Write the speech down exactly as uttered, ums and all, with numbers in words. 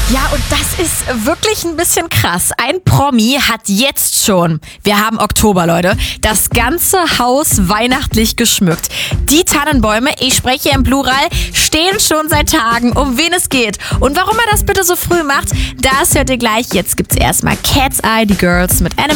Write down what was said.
Ja, und das ist wirklich ein bisschen krass. Ein Promi hat jetzt schon, wir haben Oktober, Leute, das ganze Haus weihnachtlich geschmückt. Die Tannenbäume, ich spreche im Plural, stehen schon seit Tagen, um wen es geht. Und warum er das bitte so früh macht, das hört ihr gleich. Jetzt gibt's erstmal Cat's Eye, die Girls mit Animal.